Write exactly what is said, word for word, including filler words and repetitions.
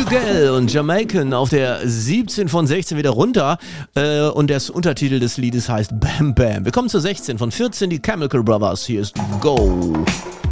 Miguel und Jamaican auf der siebzehn von sechzehn wieder runter. Äh, und der Untertitel des Liedes heißt Bam Bam. Wir kommen zur sechzehn von vierzehn, die Chemical Brothers. Hier ist Go.